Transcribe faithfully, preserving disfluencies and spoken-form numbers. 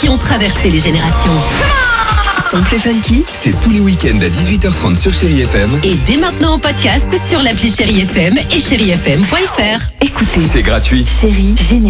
qui ont traversé les générations. Sample Funky, c'est tous les week-ends à dix-huit heures trente sur Chérie F M. Et dès maintenant en podcast sur l'appli Chérie F M et chérie F M point F R. Écoutez, c'est gratuit. Chérie, génial.